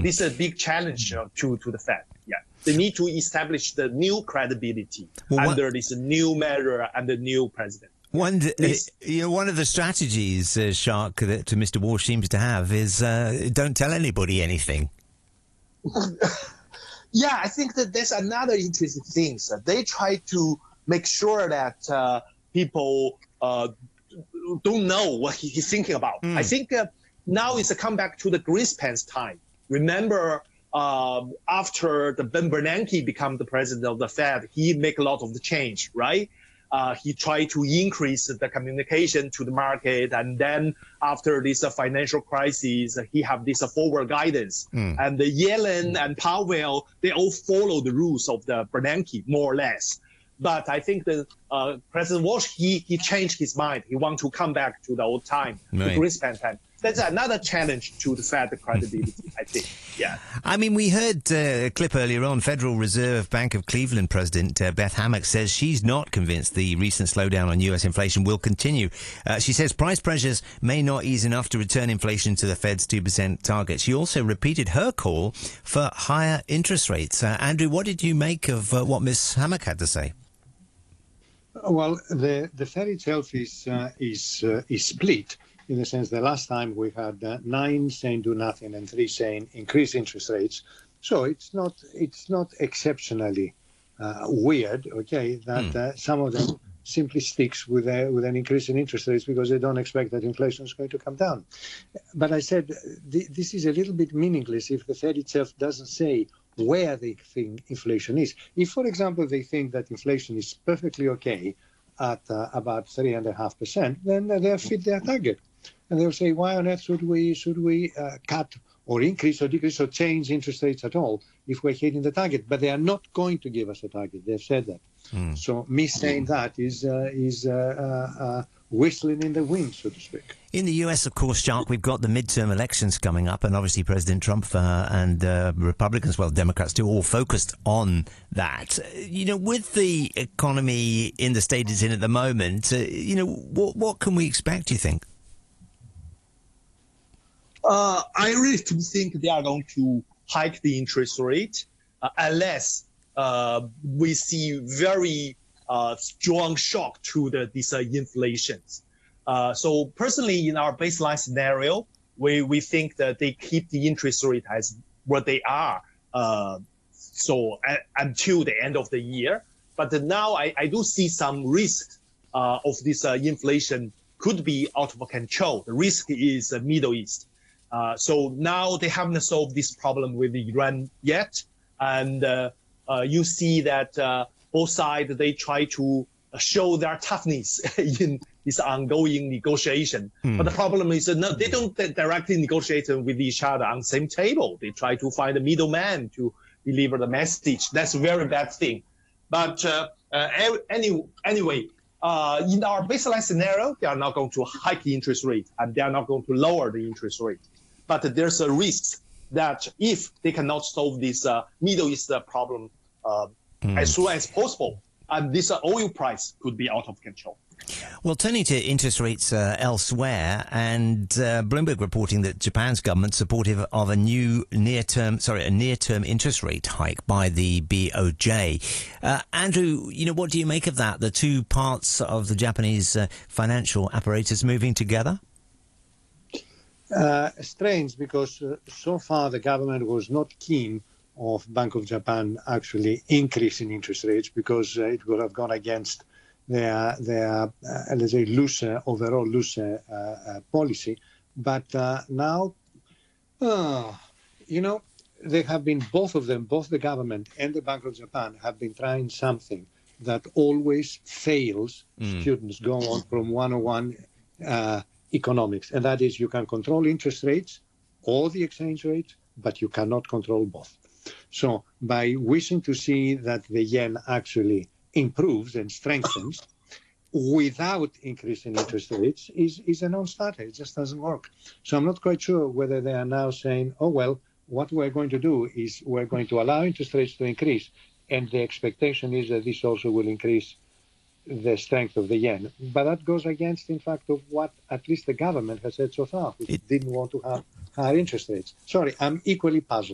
this is a big challenge to the Fed. Yeah, they need to establish the new credibility under this new measure and the new president. One of the strategies, Shark, that Mr. Walsh seems to have is don't tell anybody anything. Yeah, I think that there's another interesting thing. They try to make sure that people don't know what he's thinking about. I think now it's a comeback to the Greenspan's time. Remember, after the Ben Bernanke become the president of the Fed, he make a lot of the change, right? He tried to increase the communication to the market, and then after this financial crisis, he have this forward guidance. And the Yellen and Powell, they all follow the rules of the Bernanke, more or less. But I think that President Walsh, he changed his mind. He want to come back to the old time, the Greenspan time. That's another challenge to the Fed credibility, I think. Yeah. I mean, we heard a clip earlier on. Federal Reserve Bank of Cleveland President Beth Hammack says she's not convinced the recent slowdown on U.S. inflation will continue. She says price pressures may not ease enough to return inflation to the Fed's 2% target. She also repeated her call for higher interest rates. Andrew, what did you make of what Ms. Hammack had to say? Well, the Fed itself is split. In the sense, the last time we had 9 saying do nothing and 3 saying increase interest rates. So it's not exceptionally weird, okay, that some of them simply sticks with an increase in interest rates because they don't expect that inflation is going to come down. But I said this is a little bit meaningless if the Fed itself doesn't say where they think inflation is. If, for example, they think that inflation is perfectly okay at about 3.5%, then they'll fit their target. And they'll say, why on earth should we cut or increase or decrease or change interest rates at all if we're hitting the target? But they are not going to give us a target. They've said that. So me saying that is whistling in the wind, so to speak. In the US, of course, Shark, we've got the midterm elections coming up, and obviously President Trump and Republicans, well, Democrats too, all focused on that. With the economy in the state it's in at the moment, what can we expect, do you think? I really do think they are going to hike the interest rate unless we see very strong shock to this inflation. So personally, in our baseline scenario, we think that they keep the interest rate as what they are until the end of the year. But now I do see some risk of this inflation could be out of control. The risk is the Middle East. So now they haven't solved this problem with Iran yet. And you see that both sides, they try to show their toughness in this ongoing negotiation. But the problem is that they don't directly negotiate with each other on the same table. They try to find a middleman to deliver the message. That's a very bad thing. But anyway, in our baseline scenario, they are not going to hike the interest rate and they are not going to lower the interest rate. But there's a risk that if they cannot solve this Middle East problem as soon as possible, and this oil price could be out of control. Well, turning to interest rates elsewhere, and Bloomberg reporting that Japan's government supportive of a near-term interest rate hike by the BOJ. Andrew, what do you make of that? The two parts of the Japanese financial apparatus moving together? Strange, because so far the government was not keen of Bank of Japan actually increasing interest rates because it would have gone against their let's say, overall looser policy. But now, they have been, both of them, both the government and the Bank of Japan have been trying something that always fails students go on from 101 economics, and that is you can control interest rates or the exchange rate, but you cannot control both. So by wishing to see that the yen actually improves and strengthens without increasing interest rates is a non-starter. It just doesn't work. So I'm not quite sure whether they are now saying, oh, well, what we're going to do is we're going to allow interest rates to increase, and the expectation is that this also will increase the strength of the yen. But that goes against, in fact, of what at least the government has said so far, which didn't want to have higher interest rates. Sorry, I'm equally puzzled.